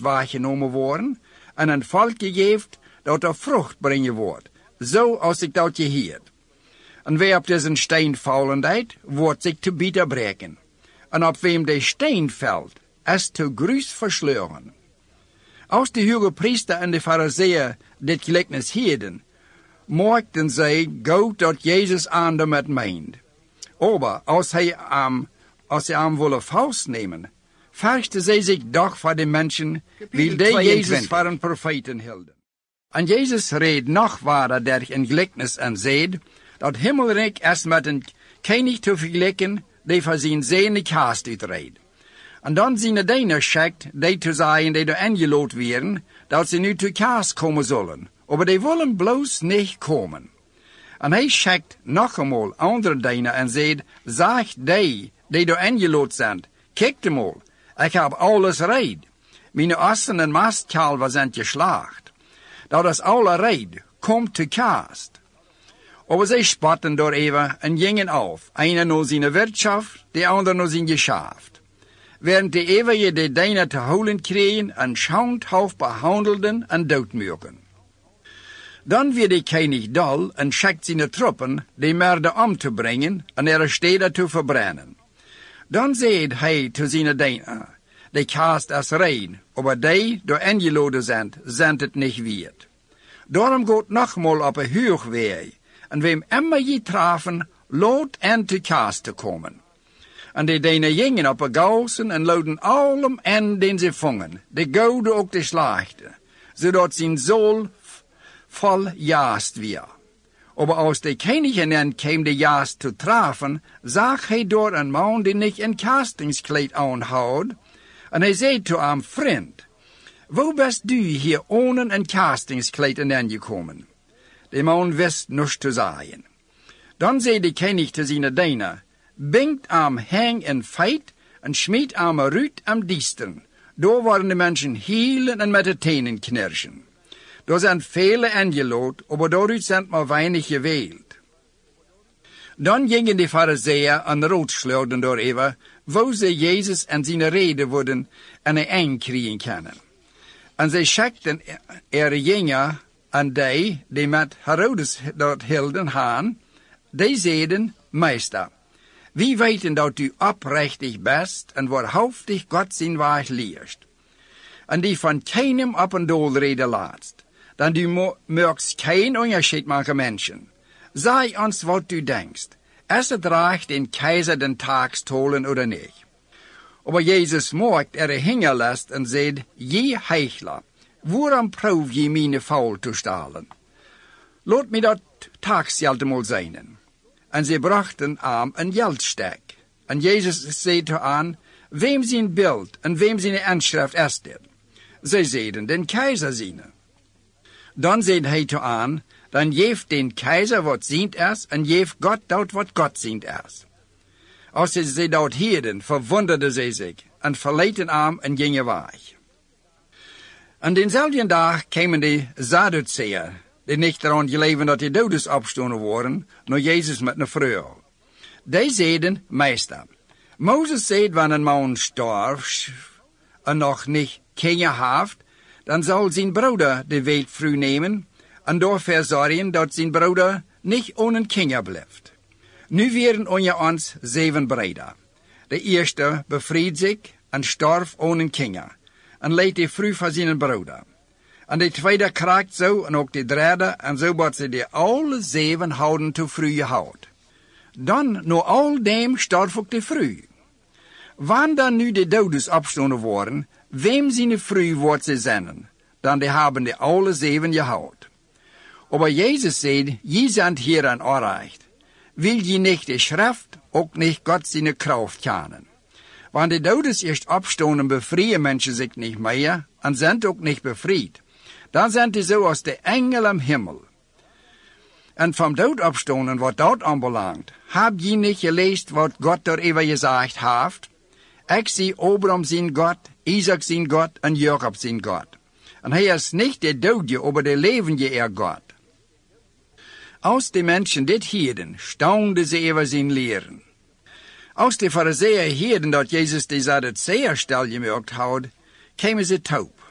waargenomen worden en een volk gegeven dat er vrucht brengen wordt, zo als ik dat je hield. En wie op deze steen vallen deed, wordt zich te bitter breken. En op wem de steen valt, is te gruis versleuren. Als de hoge priester en de fariseeën dit gelijkenis hielden, maakten zij goed dat Jezus aan dem het meent. Aber als ze hem willen vastnemen, versten zij zich doch voor de mensen, wie de Jezus voor een profeten hielden. En Jezus reed nog verder der in gelijkenis en zei, dat himmelrijk is met een koning te vergelijken, die voor zijn zee kaast uitreed. En dan zijn de dieners schickt, die te zeggen die er aangeloot werden, dat ze nu te kaast komen zullen. Maar die willen bloos niet komen. En hij schickt nog eenmaal andere dieners en zei, zeg die er aangeloot zijn, kijk eenmaal, ik heb alles reed. Mijn ossen en mastkalven zijn geslacht. Dat is alle reed, komt te kaast. Maar zij spotten door even en gingen af, einer naar zijn wirtschaft, de ander naar zijn geschaft. Während de eeuwige de diener te holen kregen en schauenhof behandelden en doodmaken. Dan werd de koning dol en schickt zijn troepen die merde om te brengen en ihre steden te verbrennen. Dan zei hij te zijn diener, de kaast is rein, maar die door aangeloden zijn het niet wierd. Daarom gaat nogmaal op een hoogweg, en wem immer je trafen, laat en te kaast te komen. En de diener gingen op een gauzen en loden allem en den ze vongen, de gouden ook de slaagde, zodat zijn zool vol jaast weer. Maar als de koning en kwam de jaast te trafen, zag hij door een man die niet een kastingskleed aanhoudt, en hij zei te hem, vriend, wo bist du hier ohne een kastingskleed aangekomen? De man wist niets te zeggen. Dan zei de koning te zijn diener, bingt am hang en feit en schmied am ruut am diesteren. Daar waren de mensen hielen en met de tenen knirschen. Daar zijn vele aangeloot, maar daaruit zijn maar weinig geweeld. Dan gingen de fariseeën en roodschleurden door even, wo ze Jezus en zijn reden worden en een eind krijgen kunnen. En zij schikten jongeren en die met Herodes dat hielden gaan, die zeiden, meester, wie weten dat u oprechtig best en waarhaftig God zijn weg leert. En die van keinem op een doel reden laatst. Dan du merkst geen onderscheid maken mensen. Zeg ons wat u denkt. Is het recht den keizer den taak stolen oder niet? Maar Jezus maakt hingerlast en zei, je heichler, waarom proef je mijn faul te stalen? Laat me dat taaksgeld mal zijn. En ze brachten hem een geldstek. En Jezus zei te aan, wem zijn beeld en wem zijn aanschrift is dit? Zij zeiden, den keizer ziene. Dan zei hij te aan, dan geeft den keizer wat ziend is, en geeft God dat wat God ziend is. Als ze dat hielden, verwonderden ze zich, en verlieten hem en gingen weg. En denzelfde dag kwamen de Sadduceeën, die niet eraan geleven dat de doden opstonden worden, naar Jezus met een vrouw. Die zeiden, meester, Mozes zei, wanneer een man sterft en nog niet kinderen heeft, dan zal zijn broeder de weekvrouw nemen en daarvoor zorgen dat zijn broeder niet ohne kinderen blijft. Nu werden onder ons 7 broeders. De eerste bevried zich en stierf ohne kinderen en leed de vrouw van zijn broeder. En de tweede kraakt zo en ook de derde en zo wat ze de alle 7 houden te vrouw gehouden. Dan, na al dem, stierf ook de vrouw. Wanneer dan nu de doden opstonden worden, wem zijn vrouw wordt ze zenden? Dan die hebben de alle 7 gehouden. Maar Jezus zei, je zijn hier aan onrecht. Wil je niet de schrift, ook niet God zijn kracht kennen. Wanneer de doden eerst opstonden, bevrijen mensen zich niet meer en zijn ook niet bevrijd. Dan zijn die zo als de engel am Himmel. En van dood opstonden, wat dat aanbelangt, heb je niet gelezen wat God er even gezegd heeft? Ik zie Abraham zijn God, Isaac zijn God en Jacob zijn God. En hij is niet de dode, maar de levende God. Als de mensen dit hielden, staunden ze over zijn leren. Als de fariseeën hielden dat Jezus de Sadduceeën stil gemaakt had, kwamen ze taub.